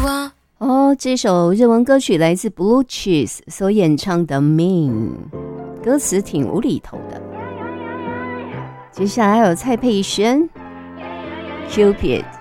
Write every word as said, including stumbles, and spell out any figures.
哦，这首日文歌曲来自 Blue Cheese 所演唱的 Mean， 歌词挺无厘头的。接下来还有蔡佩轩 Cupid。